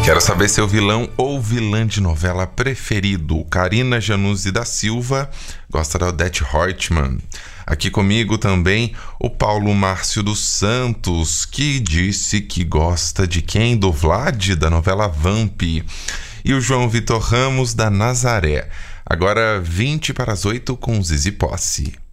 Quero saber seu vilão ou vilã de novela preferido. Karina Januzzi da Silva gosta da Odete Roitman. Aqui comigo também o Paulo Márcio dos Santos, que disse que gosta de quem? Do Vlad, da novela Vamp. E o João Vitor Ramos, da Nazaré. Agora 7:20 com Zizi Posse.